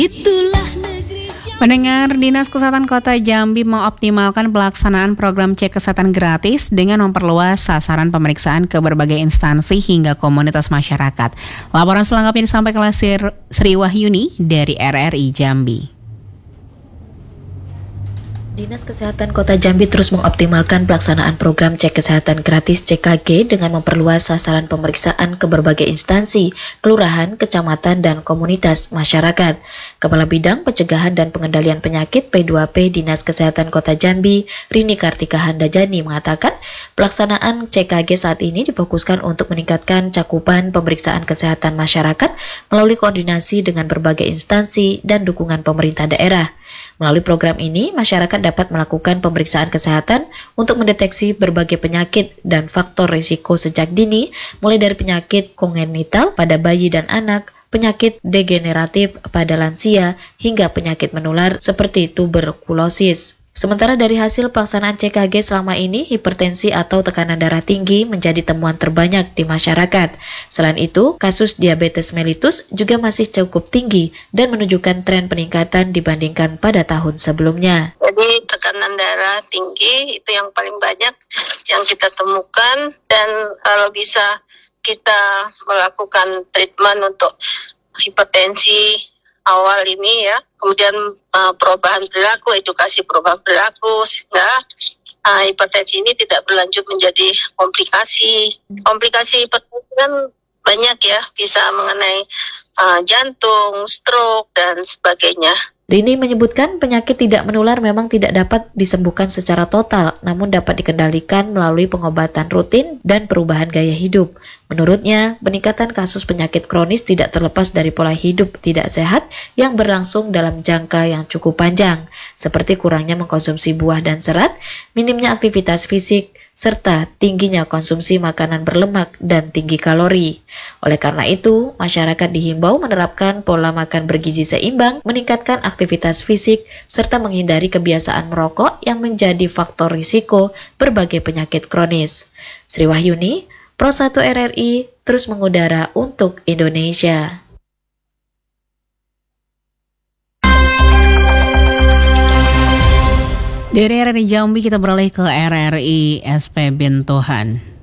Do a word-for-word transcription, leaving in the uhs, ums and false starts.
Itulah negeri Jambi. Pendengar, Dinas Kesehatan Kota Jambi mengoptimalkan pelaksanaan program cek kesehatan gratis dengan memperluas sasaran pemeriksaan ke berbagai instansi hingga komunitas masyarakat. Laporan selengkapnya disampaikan oleh Sri Wahyuni dari R R I Jambi. Dinas Kesehatan Kota Jambi terus mengoptimalkan pelaksanaan program cek kesehatan gratis C K G dengan memperluas sasaran pemeriksaan ke berbagai instansi, kelurahan, kecamatan, dan komunitas masyarakat. Kepala Bidang Pencegahan dan Pengendalian Penyakit P dua P Dinas Kesehatan Kota Jambi, Rini Kartika Handajani mengatakan, pelaksanaan C K G saat ini difokuskan untuk meningkatkan cakupan pemeriksaan kesehatan masyarakat melalui koordinasi dengan berbagai instansi dan dukungan pemerintah daerah. Melalui program ini, masyarakat dapat melakukan pemeriksaan kesehatan untuk mendeteksi berbagai penyakit dan faktor risiko sejak dini, mulai dari penyakit kongenital pada bayi dan anak, penyakit degeneratif pada lansia, hingga penyakit menular seperti tuberkulosis. Sementara dari hasil pelaksanaan C K G selama ini, hipertensi atau tekanan darah tinggi menjadi temuan terbanyak di masyarakat. Selain itu, kasus diabetes mellitus juga masih cukup tinggi dan menunjukkan tren peningkatan dibandingkan pada tahun sebelumnya. Jadi tekanan darah tinggi itu yang paling banyak yang kita temukan, dan kalau bisa kita melakukan treatment untuk hipertensi awal ini ya, kemudian uh, perubahan perilaku, edukasi perubahan perilaku sehingga uh, hipertensi ini tidak berlanjut menjadi komplikasi. Komplikasi hipertensi kan banyak ya, bisa mengenai uh, jantung, stroke, dan sebagainya. Rini menyebutkan penyakit tidak menular memang tidak dapat disembuhkan secara total, namun dapat dikendalikan melalui pengobatan rutin dan perubahan gaya hidup. Menurutnya, peningkatan kasus penyakit kronis tidak terlepas dari pola hidup tidak sehat yang berlangsung dalam jangka yang cukup panjang, seperti kurangnya mengkonsumsi buah dan serat, minimnya aktivitas fisik, serta tingginya konsumsi makanan berlemak dan tinggi kalori. Oleh karena itu, masyarakat dihimbau menerapkan pola makan bergizi seimbang, meningkatkan aktivitas fisik, serta menghindari kebiasaan merokok yang menjadi faktor risiko berbagai penyakit kronis. Sri Wahyuni, Pro satu R R I, terus mengudara untuk Indonesia. Dari R R I Jambi kita beralih ke R R I S P Bintohan.